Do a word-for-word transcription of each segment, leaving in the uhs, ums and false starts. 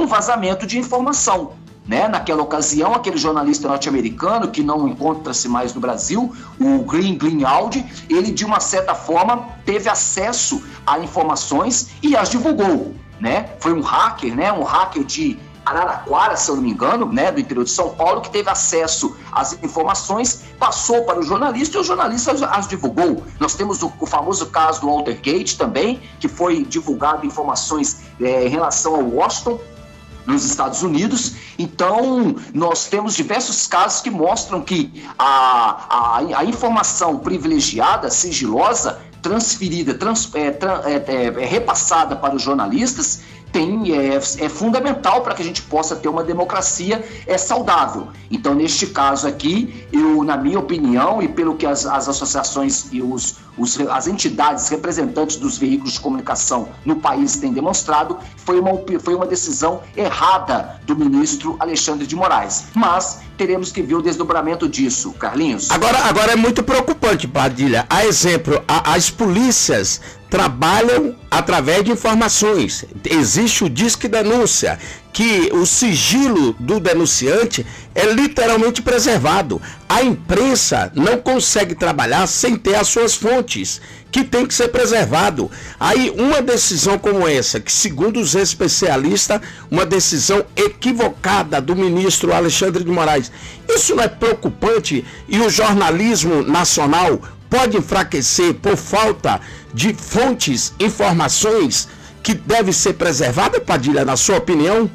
vazamento de informação. Né? Naquela ocasião, aquele jornalista norte-americano, que não encontra-se mais no Brasil, o Glenn Greenwald, ele de uma certa forma teve acesso a informações e as divulgou. Né? Foi um hacker, né? um hacker de Araraquara, se eu não me engano, né? do interior de São Paulo, que teve acesso às informações, passou para o jornalista e o jornalista as, as divulgou. Nós temos o, o famoso caso do Watergate também, que foi divulgado informações é, em relação ao Washington, nos Estados Unidos. Então, nós temos diversos casos que mostram que a, a, a informação privilegiada, sigilosa, transferida, trans, é, é, é, repassada para os jornalistas, tem, é, é fundamental para que a gente possa ter uma democracia é, saudável. Então, neste caso aqui, eu, na minha opinião, e pelo que as, as associações e os, os, as entidades representantes dos veículos de comunicação no país têm demonstrado, foi uma, foi uma decisão errada do ministro Alexandre de Moraes. Mas teremos que ver o desdobramento disso, Carlinhos. Agora, agora é muito preocupante, Padilha. A exemplo, a, as polícias trabalham através de informações. Existe o Disque Denúncia, que o sigilo do denunciante é literalmente preservado. A imprensa não consegue trabalhar sem ter as suas fontes, que tem que ser preservado. Aí uma decisão como essa, que segundo os especialistas, uma decisão equivocada do ministro Alexandre de Moraes, isso não é preocupante? E o jornalismo nacional pode enfraquecer por falta de fontes, informações que devem ser preservadas, Padilha, na sua opinião?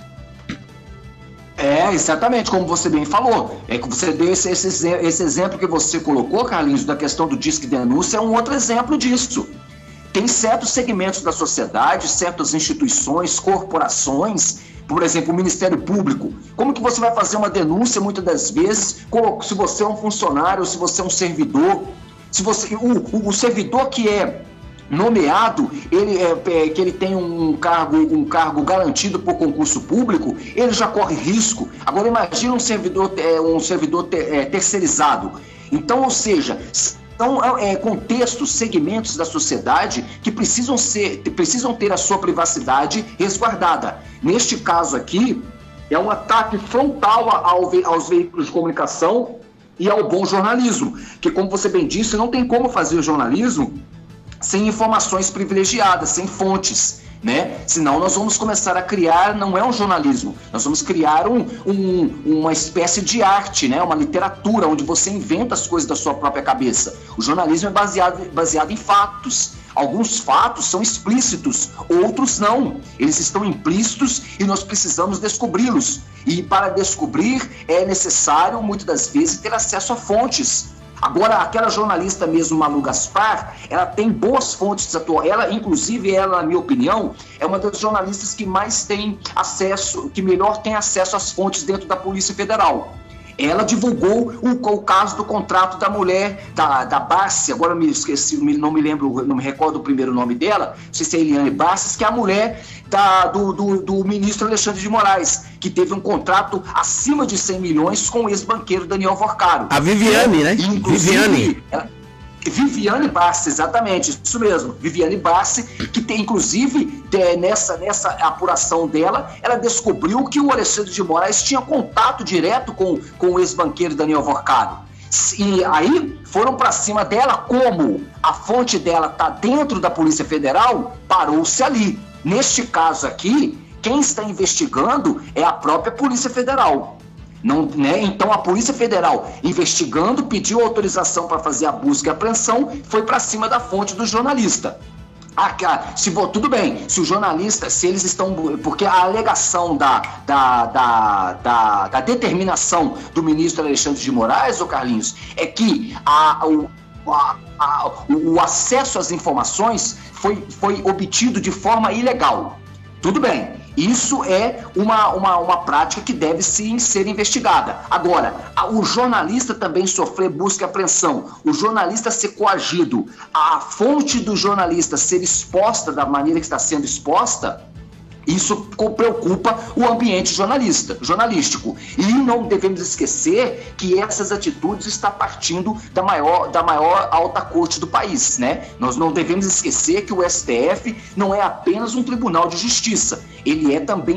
É, exatamente, como você bem falou. É que você deu esse, esse, esse exemplo que você colocou, Carlinhos, da questão do Disque Denúncia, é um outro exemplo disso. Tem certos segmentos da sociedade, certas instituições, corporações, por exemplo, o Ministério Público. Como que você vai fazer uma denúncia, muitas das vezes, se você é um funcionário, se você é um servidor, se você, o, o, o servidor que é nomeado, ele é, é, que ele tem um cargo, um cargo garantido por concurso público, ele já corre risco. Agora imagina um servidor, é, um servidor ter, é, terceirizado. Então, ou seja, são é, contextos, segmentos da sociedade que precisam, ser, precisam ter a sua privacidade resguardada. Neste caso aqui, é um ataque frontal ao, aos veículos de comunicação e ao bom jornalismo, que, como você bem disse, não tem como fazer jornalismo sem informações privilegiadas, sem fontes, né? Senão nós vamos começar a criar, não é um jornalismo, nós vamos criar um, um, uma espécie de arte, né? Uma literatura onde você inventa as coisas da sua própria cabeça. O jornalismo é baseado, baseado em fatos. Alguns fatos são explícitos, outros não. Eles estão implícitos e nós precisamos descobri-los. E para descobrir é necessário, muitas das vezes, ter acesso a fontes. Agora, aquela jornalista mesmo, Malu Gaspar, ela tem boas fontes atuais. Ela, inclusive, ela, na minha opinião, é uma das jornalistas que mais tem acesso, que melhor tem acesso às fontes dentro da Polícia Federal. Ela divulgou o, o caso do contrato da mulher, da, da Barsi, agora me esqueci, não me lembro, não me recordo o primeiro nome dela, não sei se é Eliane Barsi, que é a mulher da, do, do, do ministro Alexandre de Moraes, que teve um contrato acima de cem milhões com o ex-banqueiro Daniel Vorcaro. A Viviane, né? Viviane. Ela, Viviane Barsi, exatamente, isso mesmo, Viviane Barsi, que tem, inclusive, de, nessa, nessa apuração dela, ela descobriu que o Alexandre de Moraes tinha contato direto com, com o ex-banqueiro Daniel Vorcaro. E aí foram para cima dela, como a fonte dela está dentro da Polícia Federal, parou-se ali. Neste caso aqui, quem está investigando é a própria Polícia Federal. Não, né? Então a Polícia Federal, investigando, pediu autorização para fazer a busca e apreensão, foi para cima da fonte do jornalista. Ah, se, tudo bem, se o jornalista, se eles estão... Porque a alegação da, da, da, da, da determinação do ministro Alexandre de Moraes, ô Carlinhos, é que a, o, a, a, o acesso às informações foi, foi obtido de forma ilegal. Tudo bem, isso é uma, uma, uma prática que deve sim ser investigada. Agora, o jornalista também sofrer busca e apreensão, o jornalista ser coagido, a fonte do jornalista ser exposta da maneira que está sendo exposta, isso preocupa o ambiente jornalista, jornalístico. E não devemos esquecer que essas atitudes estão partindo da maior, da maior alta corte do país, né? Nós não devemos esquecer que o S T F não é apenas um tribunal de justiça, ele é também